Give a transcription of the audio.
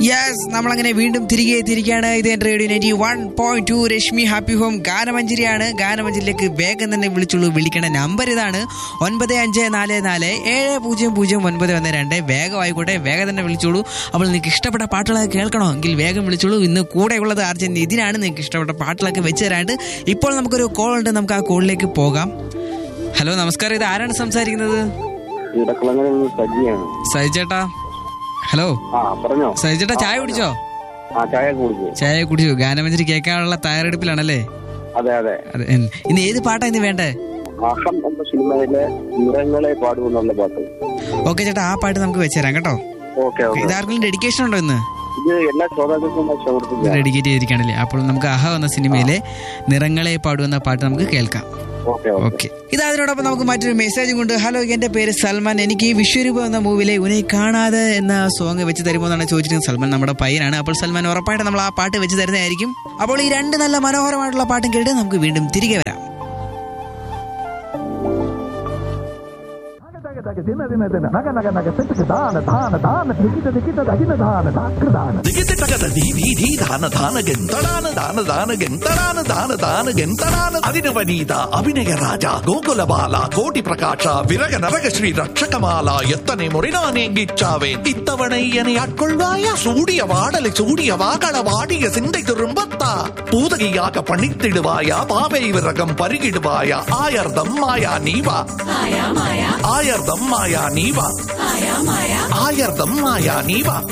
Yes, നമ്മളങ്ങനെ വീണ്ടും തിരികെ എത്തിയിരിക്കുകയാണ്. ഇത് എൻ്റെ റേഡിയോ 91.2 രശ്മി ഹാപ്പി ഹോം ഗാനമഞ്ജരിയാണ്. ഗാനമഞ്ജരിയിലേക്ക് വേഗം തന്നെ വിളിച്ചുള്ളൂ. വിളിക്കേണ്ട നമ്പർ ഇതാണ് 9544700912. വേഗം ആയിക്കോട്ടെ, വേഗം തന്നെ വിളിച്ചോളൂ. അപ്പോൾ നിങ്ങൾക്ക് ഇഷ്ടപ്പെട്ട പാട്ടുകളൊക്കെ കേൾക്കണോ എങ്കിൽ വേഗം വിളിച്ചോളൂ. ഇന്ന് കൂടെയുള്ളത് അർജൻ ഇതിനാണ്. നിങ്ങൾക്ക് ഇഷ്ടപ്പെട്ട പാട്ടുകളൊക്കെ വെച്ച് തരാണ്ട് ഇപ്പോൾ നമുക്കൊരു കോൾ ഉണ്ട്. നമുക്ക് ആ കോളിലേക്ക് പോകാം. ഹലോ, നമസ്കാരം. ഇത് ആരാണ് സംസാരിക്കുന്നത്? സജിചേട്ടാ. ഹലോ സജിചേട്ടാ, ചായ കുടിച്ചോ? ചായ കുടിച്ചു. ഗാനമഞ്ജരി കേൾക്കാനുള്ള തയ്യാറെടുപ്പിലാണല്ലേ? അതെ അതെ. ഇന്ന് ഏത് പാട്ടാ ഇന്ന് വേണ്ടേ? അഹം എന്ന സിനിമയിലെ നിറങ്ങളെ പാടുമെന്നുള്ള പാട്ട്. ഓക്കെ ചേട്ടാ, ആ പാട്ട് നമുക്ക് വെച്ചുതരാം കേട്ടോ. ഇതാർക്കെങ്കിലും ഡെഡിക്കേഷൻ ഉണ്ടോ ഇന്ന്? ഇത് എല്ലാ ശ്രോതാക്കൾക്കും ഡെഡിക്കേറ്റ് ചെയ്തിരിക്കുകയാണല്ലേ? അപ്പോൾ നമുക്ക് അഹ എന്ന സിനിമയിലെ നിറങ്ങളെ പാടുമെന്ന പാട്ട് നമുക്ക് കേൾക്കാം. ഓക്കെ. ഇത് അതിനോടൊപ്പം നമുക്ക് മറ്റൊരു മെസ്സേജും കൊണ്ട്. ഹലോ, എന്റെ പേര് സൽമാൻ. എനിക്ക് ഈ വിശ്വരൂപം എന്ന മൂവിലെ ഉനെ കാണാതെ എന്ന സോങ് വെച്ച് തരുമോ എന്നാണ് ചോദിച്ചിരിക്കുന്നത്. സൽമാൻ നമ്മുടെ പയ്യനാണ്. അപ്പോൾ സൽമാൻ ഉറപ്പായിട്ട് നമ്മൾ ആ പാട്ട് വെച്ച് തരുന്നതായിരിക്കും. അപ്പോൾ ഈ രണ്ട് നല്ല മനോഹരമായിട്ടുള്ള പാട്ടും കേട്ട് നമുക്ക് വീണ്ടും തിരികെ വരാം. അതിന് വനീത അഭിനയ രാജ ഗോകുലബാല കോടി പ്രകാശ വിരക നരക ശ്രീ രക്ഷകമാല എത്തനെ മുറിനാനേങ്കിച്ചാവേ ഇത്തവണയ്യനെ ആட்கொள்வாயா சூடிய வாடலை சூடிய வாகள வாடிய சிந்தை திரும்பத்தா பூதகியாக பணித்திடுவாயா பாவை விரகம் பருகிடுவாயா ஆயர்தம் மாயா நீவா ஆயர்தம் மாயா நீவா ஆயர்தம் மாயா நீவா